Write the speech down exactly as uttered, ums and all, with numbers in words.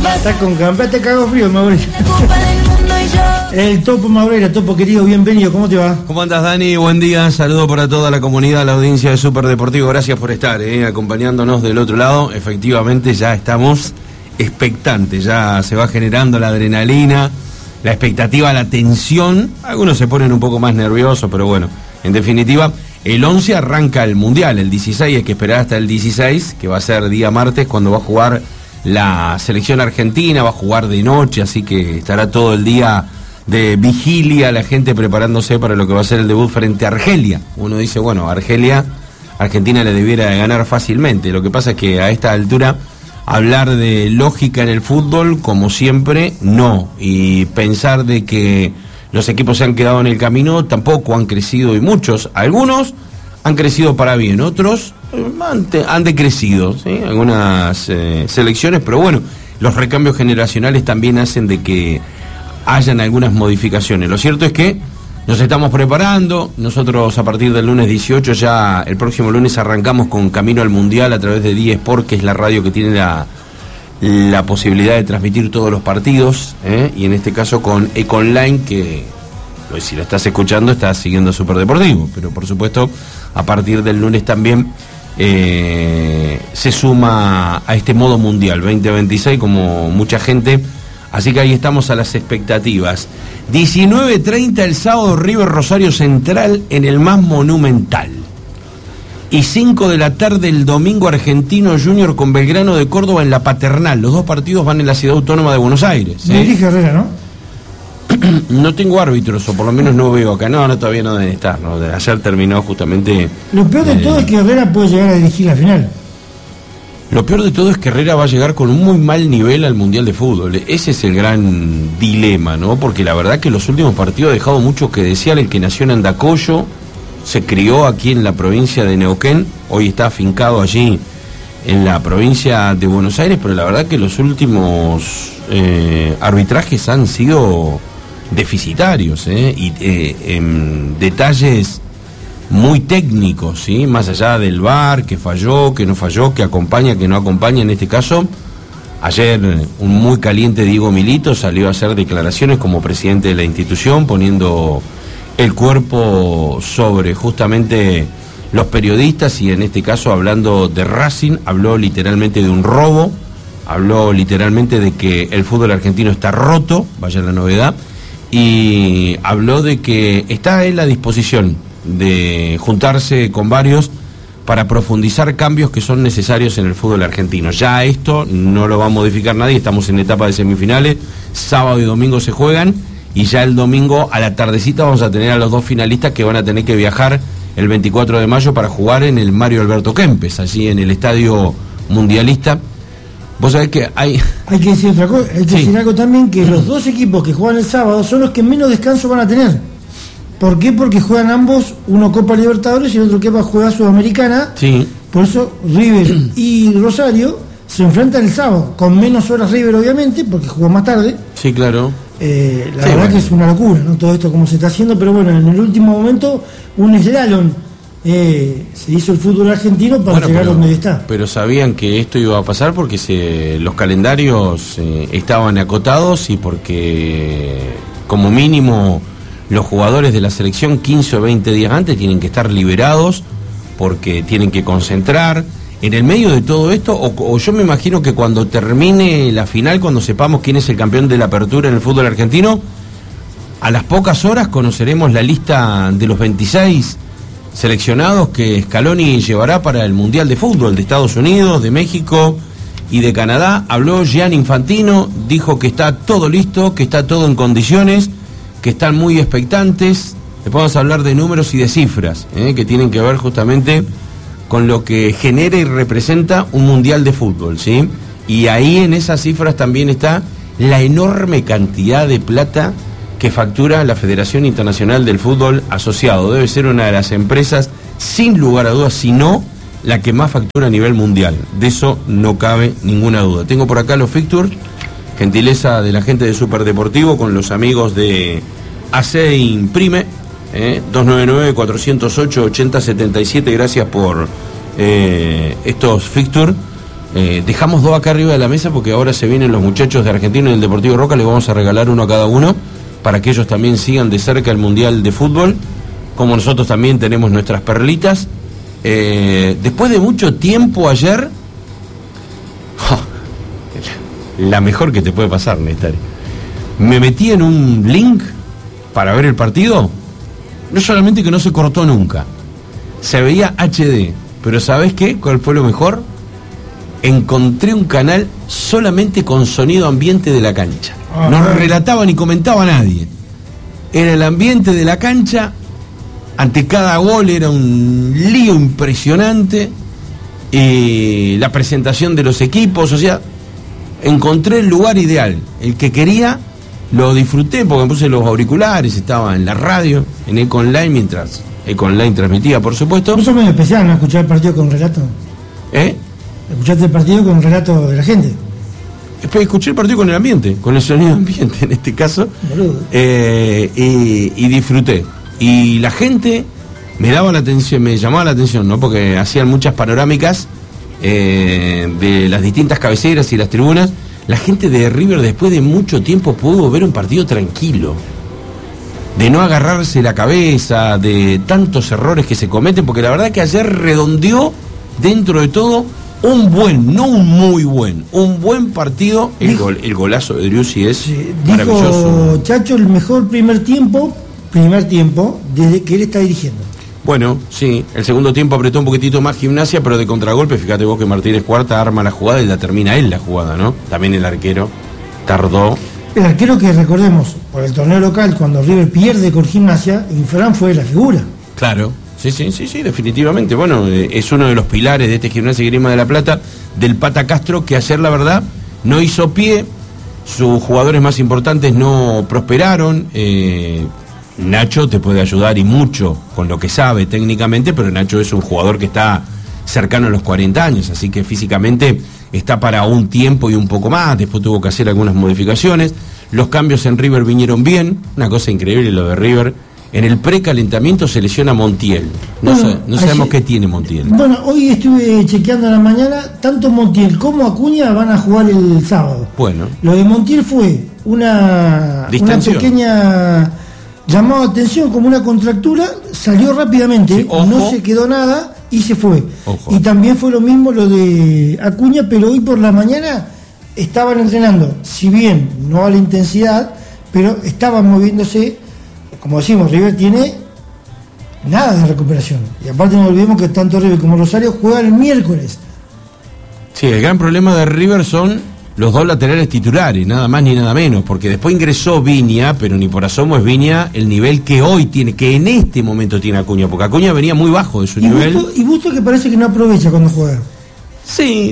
Está con campera, te cago frío, Mauricio. El Topo Maurera, Topo querido, bienvenido, ¿cómo te va? ¿Cómo andas, Dani? Buen día, saludo para toda la comunidad, la audiencia de Super Deportivo, gracias por estar, eh, acompañándonos del otro lado. Efectivamente ya estamos expectantes, ya se va generando la adrenalina, la expectativa, la tensión. Algunos se ponen un poco más nerviosos, pero bueno, en definitiva, el once arranca el Mundial, el dieciséis, hay que esperar hasta el dieciséis, que va a ser día martes, cuando va a jugar la selección argentina, va a jugar de noche, así que estará todo el día de vigilia, la gente preparándose para lo que va a ser el debut frente a Argelia. Uno dice, bueno, Argelia, Argentina le debiera de ganar fácilmente. Lo que pasa es que a esta altura, hablar de lógica en el fútbol, como siempre, no. Y pensar de que los equipos se han quedado en el camino, tampoco han crecido, y muchos, algunos han crecido para bien, otros han, han decrecido, ¿sí? Algunas eh, selecciones, pero bueno, los recambios generacionales también hacen de que hayan algunas modificaciones. Lo cierto es que nos estamos preparando. Nosotros a partir del lunes dieciocho, ya el próximo lunes, arrancamos con Camino al Mundial a través de D Sport, que es la radio que tiene la, la posibilidad de transmitir todos los partidos, ¿eh? Y en este caso con Econline, que pues, si lo estás escuchando estás siguiendo Super Deportivo, pero por supuesto a partir del lunes también eh, se suma a este modo mundial veinte veintiséis, como mucha gente. Así que ahí estamos a las expectativas. diecinueve treinta el sábado, River Rosario Central en el más monumental. Y cinco de la tarde el domingo, Argentino Junior con Belgrano de Córdoba en la Paternal. Los dos partidos van en la Ciudad Autónoma de Buenos Aires. ¿eh? Dirige Herrera, ¿no? No tengo árbitros, o por lo menos no veo acá. No, no, todavía no deben estar, ¿no? Ayer terminó justamente... Lo peor de eh... todo es que Herrera puede llegar a dirigir la final. Lo peor de todo es que Herrera va a llegar con un muy mal nivel al Mundial de Fútbol. Ese es el gran dilema, ¿no? Porque la verdad que los últimos partidos ha dejado mucho que desear. El que nació en Andacollo, se crió aquí en la provincia de Neuquén, hoy está afincado allí en la provincia de Buenos Aires, pero la verdad que los últimos eh, arbitrajes han sido deficitarios, ¿eh? Y eh, en detalles muy técnicos, ¿sí? Más allá del V A R, que falló, que no falló, que acompaña, que no acompaña. En este caso, ayer un muy caliente Diego Milito salió a hacer declaraciones como presidente de la institución, poniendo el cuerpo sobre justamente los periodistas, y en este caso hablando de Racing, habló literalmente de un robo, habló literalmente de que el fútbol argentino está roto, vaya la novedad, y habló de que está él a disposición de juntarse con varios para profundizar cambios que son necesarios en el fútbol argentino. Ya esto no lo va a modificar nadie, estamos en etapa de semifinales, sábado y domingo se juegan, y ya el domingo a la tardecita vamos a tener a los dos finalistas que van a tener que viajar el veinticuatro de mayo para jugar en el Mario Alberto Kempes, allí en el Estadio Mundialista. Vos sabés que hay... Hay que decir otra cosa, hay que sí. decir algo también, que los dos equipos que juegan el sábado son los que menos descanso van a tener. ¿Por qué? Porque juegan ambos, uno Copa Libertadores y el otro que va a jugar Sudamericana. Sí. Por eso River y Rosario se enfrentan el sábado, con menos horas River obviamente, porque jugó más tarde. Sí, claro. Eh, la sí, verdad bueno. que es una locura, ¿no? Todo esto como se está haciendo, pero bueno, en el último momento un slalom eh, se hizo el fútbol argentino para bueno, llegar pero, donde está. Pero sabían que esto iba a pasar porque se, los calendarios eh, estaban acotados, y porque como mínimo los jugadores de la selección quince o veinte días antes tienen que estar liberados porque tienen que concentrar. En el medio de todo esto, o, o yo me imagino que cuando termine la final, cuando sepamos quién es el campeón de la apertura en el fútbol argentino, a las pocas horas conoceremos la lista de los veintiséis seleccionados que Scaloni llevará para el Mundial de Fútbol de Estados Unidos, de México y de Canadá. Habló Gianni Infantino, dijo que está todo listo, que está todo en condiciones, que están muy expectantes. Después vamos a hablar de números y de cifras, ¿eh? que tienen que ver justamente con lo que genera y representa un mundial de fútbol, ¿sí? Y ahí en esas cifras también está la enorme cantidad de plata que factura la Federación Internacional del Fútbol Asociado. Debe ser una de las empresas, sin lugar a dudas, si no la que más factura a nivel mundial. De eso no cabe ninguna duda. Tengo por acá los fixtures, gentileza de la gente de Super Deportivo, con los amigos de A C Imprime, eh, dos nueve nueve, cuatro cero ocho, ocho cero siete siete. Gracias por eh, estos fixtures. Eh, dejamos dos acá arriba de la mesa porque ahora se vienen los muchachos de Argentino y del Deportivo Roca, les vamos a regalar uno a cada uno para que ellos también sigan de cerca el Mundial de Fútbol, como nosotros también tenemos nuestras perlitas. Eh, después de mucho tiempo ayer, oh, la mejor que te puede pasar, Néstor, me metí en un link para ver el partido, no solamente que no se cortó nunca, se veía H D, pero ¿sabés qué? ¿Cuál fue lo mejor? Encontré un canal solamente con sonido ambiente de la cancha. Ah, no bueno. relataba ni comentaba nadie. Era el ambiente de la cancha, ante cada gol era un lío impresionante, y la presentación de los equipos, o sea, encontré el lugar ideal, el que quería, lo disfruté porque me puse los auriculares, estaba en la radio, en Eco Online, mientras Eco Online transmitía, por supuesto. Eso es medio especial, ¿no? Escuchar el partido con relato. ¿Eh? Escuchaste el partido con relato de la gente. Después escuché el partido con el ambiente, con el sonido ambiente en este caso, Boludo. eh, y, y disfruté. Y la gente me daba la atención, me llamaba la atención, ¿no? Porque hacían muchas panorámicas eh, de las distintas cabeceras y las tribunas. La gente de River después de mucho tiempo pudo ver un partido tranquilo, de no agarrarse la cabeza, de tantos errores que se cometen, porque la verdad que ayer redondeó dentro de todo un buen, no un muy buen, un buen partido. El, Dijo, gol, el golazo de Driussi es sí, maravilloso. dijo Chacho el mejor primer tiempo, primer tiempo, desde que él está dirigiendo. Bueno, sí, el segundo tiempo apretó un poquitito más Gimnasia, pero de contragolpe, fíjate vos que Martínez Cuarta arma la jugada y la termina él la jugada, ¿no? También el arquero tardó. El arquero que recordemos, por el torneo local, cuando River pierde con Gimnasia, Infran fue la figura. Claro, sí, sí, sí, sí, definitivamente. Bueno, eh, es uno de los pilares de este Gimnasia y Grima de la Plata, del Pata Castro, que ayer, la verdad, no hizo pie, sus jugadores más importantes no prosperaron. eh, Nacho te puede ayudar y mucho con lo que sabe técnicamente, pero Nacho es un jugador que está cercano a los cuarenta años, así que físicamente está para un tiempo y un poco más. Después tuvo que hacer algunas modificaciones. Los cambios en River vinieron bien, una cosa increíble lo de River. En el precalentamiento se lesiona Montiel. No, Bueno, sa- no sabemos ayer- qué tiene Montiel. Bueno, hoy estuve chequeando a la mañana, tanto Montiel como Acuña van a jugar el sábado. Bueno, Lo de Montiel fue una, una Distensión. pequeña llamada de atención, como una contractura, salió rápidamente, Sí, ojo. no se quedó nada y se fue. Ojo. Y también fue lo mismo lo de Acuña, pero hoy por la mañana estaban entrenando, si bien no a la intensidad, pero estaban moviéndose. Como decimos, River tiene nada de recuperación. Y aparte no olvidemos que tanto River como Rosario juegan el miércoles. sí, el gran problema de River son los dos laterales titulares, nada más ni nada menos, porque después ingresó Viña, pero ni por asomo es Viña el nivel que hoy tiene, que en este momento tiene Acuña, porque Acuña venía muy bajo de su Y nivel. Busto, y Busto que parece que no aprovecha cuando juega. Sí,